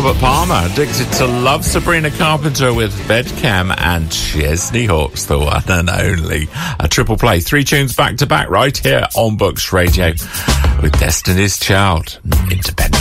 Robert Palmer, Addicted to Love, Sabrina Carpenter with Bedcam, and Chesney Hawkes, the one and only. A triple play, 3 tunes back to back right here on Books Radio with Destiny's Child, Independent.